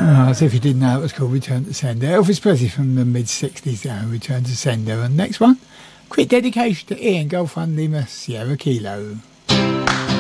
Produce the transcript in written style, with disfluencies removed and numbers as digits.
As if you didn't know, it was called Return to Sender. Elvis Presley from the mid-60s there, Return to Sender. And next one, quick dedication to Ian Golf 1 Lima Sierra Kilo.